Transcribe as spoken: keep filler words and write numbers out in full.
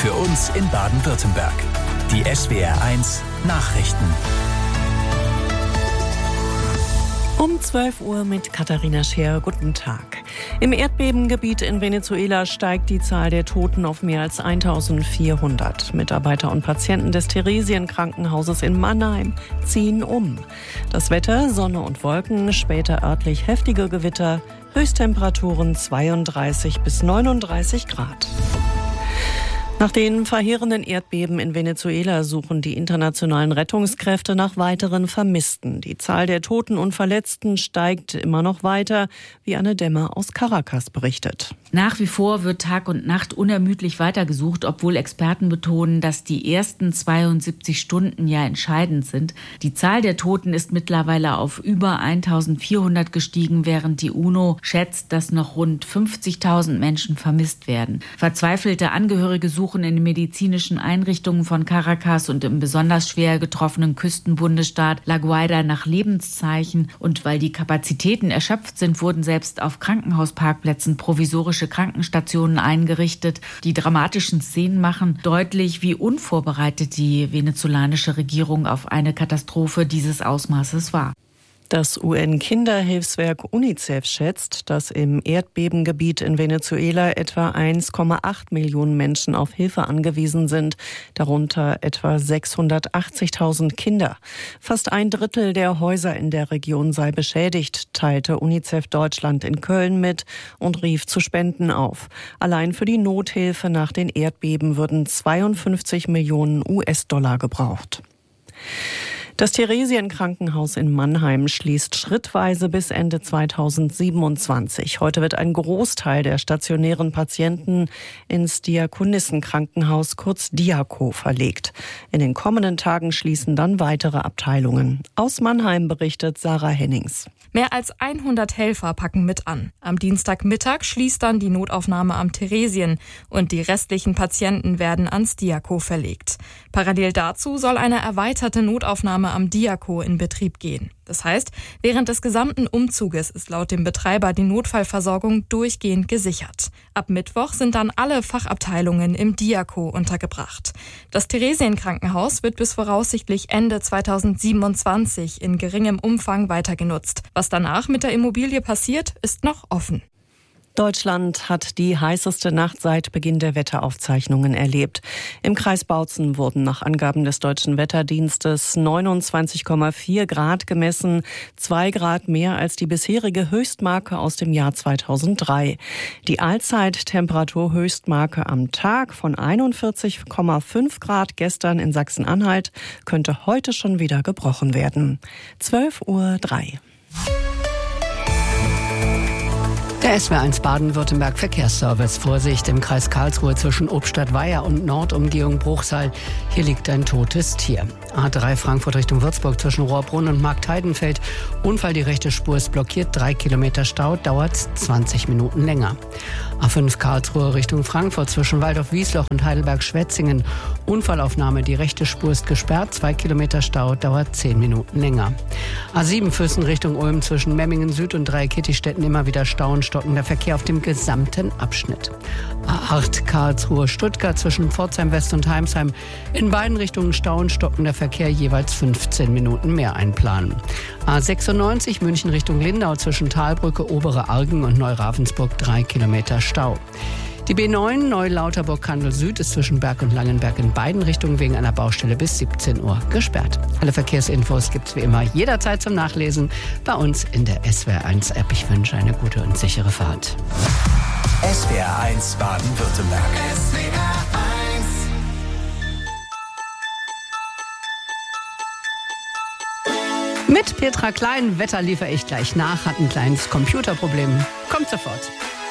Für uns in Baden-Württemberg. Die S W R eins Nachrichten. Um zwölf Uhr mit Katharina Scheer. Guten Tag. Im Erdbebengebiet in Venezuela steigt die Zahl der Toten auf mehr als eintausendvierhundert. Mitarbeiter und Patienten des Theresien-Krankenhauses in Mannheim ziehen um. Das Wetter, Sonne und Wolken, später örtlich heftige Gewitter, Höchsttemperaturen zweiunddreißig bis neununddreißig Grad. Nach den verheerenden Erdbeben in Venezuela suchen die internationalen Rettungskräfte nach weiteren Vermissten. Die Zahl der Toten und Verletzten steigt immer noch weiter, wie Anne Dämmer aus Caracas berichtet. Nach wie vor wird Tag und Nacht unermüdlich weitergesucht, obwohl Experten betonen, dass die ersten zweiundsiebzig Stunden ja entscheidend sind. Die Zahl der Toten ist mittlerweile auf über eintausendvierhundert gestiegen, während die UNO schätzt, dass noch rund fünfzigtausend Menschen vermisst werden. Verzweifelte Angehörige suchen in den medizinischen Einrichtungen von Caracas und im besonders schwer getroffenen Küstenbundesstaat La Guaira nach Lebenszeichen. Und weil die Kapazitäten erschöpft sind, wurden selbst auf Krankenhausparkplätzen provisorische Krankenstationen eingerichtet. Die dramatischen Szenen machen deutlich, wie unvorbereitet die venezolanische Regierung auf eine Katastrophe dieses Ausmaßes war. Das U N-Kinderhilfswerk UNICEF schätzt, dass im Erdbebengebiet in Venezuela etwa eins Komma acht Millionen Menschen auf Hilfe angewiesen sind, darunter etwa sechshundertachtzigtausend Kinder. Fast ein Drittel der Häuser in der Region sei beschädigt, teilte UNICEF Deutschland in Köln mit und rief zu Spenden auf. Allein für die Nothilfe nach den Erdbeben würden zweiundfünfzig Millionen U S-Dollar gebraucht. Das Theresien-Krankenhaus in Mannheim schließt schrittweise bis Ende zweitausendsiebenundzwanzig. Heute wird ein Großteil der stationären Patienten ins Diakonissenkrankenhaus, kurz Diako, verlegt. In den kommenden Tagen schließen dann weitere Abteilungen. Aus Mannheim berichtet Sarah Hennings. Mehr als hundert Helfer packen mit an. Am Dienstagmittag schließt dann die Notaufnahme am Theresien und die restlichen Patienten werden ans Diako verlegt. Parallel dazu soll eine erweiterte Notaufnahme am Diako in Betrieb gehen. Das heißt, während des gesamten Umzuges ist laut dem Betreiber die Notfallversorgung durchgehend gesichert. Ab Mittwoch sind dann alle Fachabteilungen im Diako untergebracht. Das Theresien-Krankenhaus wird bis voraussichtlich Ende zweitausendsiebenundzwanzig in geringem Umfang weiter genutzt. Was danach mit der Immobilie passiert, ist noch offen. Deutschland hat die heißeste Nacht seit Beginn der Wetteraufzeichnungen erlebt. Im Kreis Bautzen wurden nach Angaben des Deutschen Wetterdienstes neunundzwanzig Komma vier Grad gemessen, zwei Grad mehr als die bisherige Höchstmarke aus dem Jahr zweitausenddrei. Die Allzeittemperaturhöchstmarke am Tag von einundvierzig Komma fünf Grad gestern in Sachsen-Anhalt könnte heute schon wieder gebrochen werden. zwölf Uhr drei. Der S W R eins Baden-Württemberg Verkehrsservice. Vorsicht im Kreis Karlsruhe zwischen Obstadt-Weiher und Nordumgehung Bruchsal. Hier liegt ein totes Tier. A drei Frankfurt Richtung Würzburg zwischen Rohrbrunn und Marktheidenfeld. Unfall, die rechte Spur ist blockiert. Drei Kilometer Stau, dauert zwanzig Minuten länger. A fünf Karlsruhe Richtung Frankfurt zwischen Waldorf-Wiesloch und Heidelberg-Schwetzingen. Unfallaufnahme, die rechte Spur ist gesperrt. Zwei Kilometer Stau, dauert zehn Minuten länger. A sieben Füssen Richtung Ulm zwischen Memmingen Süd und Dreieckittichstetten immer wieder Stau und stockender Verkehr auf dem gesamten Abschnitt. A acht Karlsruhe Stuttgart zwischen Pforzheim West und Heimsheim. In beiden Richtungen Stau und stockender Verkehr, jeweils fünfzehn Minuten mehr einplanen. A sechsundneunzig München Richtung Lindau zwischen Talbrücke, Obere Argen und Neuravensburg drei Kilometer Stau. Die B neun Neulauterburg-Kandel Süd ist zwischen Berg und Langenberg in beiden Richtungen wegen einer Baustelle bis siebzehn Uhr gesperrt. Alle Verkehrsinfos gibt's wie immer jederzeit zum Nachlesen bei uns in der S W R eins App. Ich wünsche eine gute und sichere Fahrt. S W R eins Baden-Württemberg. S W R eins. Mit Petra Klein, Wetter liefere ich gleich nach, hat ein kleines Computerproblem. Kommt sofort.